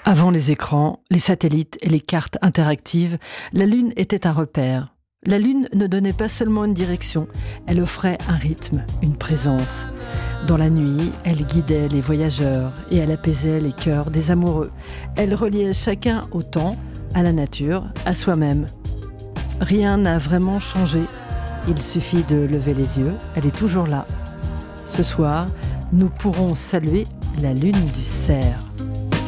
Avant les écrans, les satellites et les cartes interactives, la Lune était un repère. La Lune ne donnait pas seulement une direction, elle offrait un rythme, une présence. Dans la nuit, elle guidait les voyageurs et elle apaisait les cœurs des amoureux. Elle reliait chacun au temps, à la nature, à soi-même. Rien n'a vraiment changé. Il suffit de lever les yeux, elle est toujours là. Ce soir, nous pourrons saluer la Lune du Cerf.